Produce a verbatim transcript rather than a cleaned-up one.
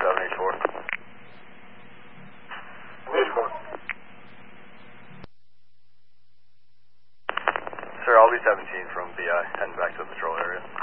seven H four. H four. Sir, I'll be seventeen from B I, heading back to the patrol area.